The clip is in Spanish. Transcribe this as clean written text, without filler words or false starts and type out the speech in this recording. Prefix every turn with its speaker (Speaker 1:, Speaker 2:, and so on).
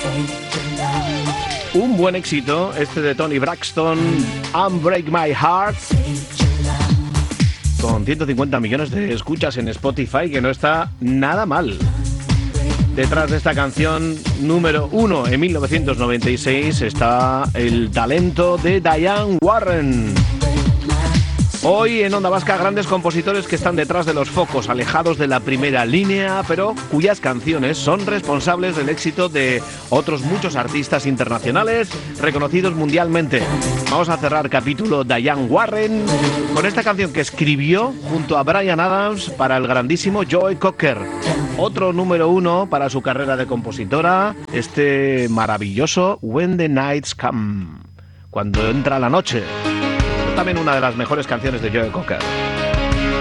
Speaker 1: Un buen éxito, este de Toni Braxton, Unbreak My Heart, con 150 millones de escuchas en Spotify, que no está nada mal. Detrás de esta canción número 1 en 1996 está el talento de Diane Warren. Hoy en Onda Vasca, grandes compositores que están detrás de los focos, alejados de la primera línea, pero cuyas canciones son responsables del éxito de otros muchos artistas internacionales reconocidos mundialmente. Vamos a cerrar capítulo Diane Warren con esta canción que escribió junto a Bryan Adams para el grandísimo Joe Cocker. Otro número 1 para su carrera de compositora, este maravilloso When the Nights Come, cuando entra la noche. También una de las mejores canciones de Joe Cocker.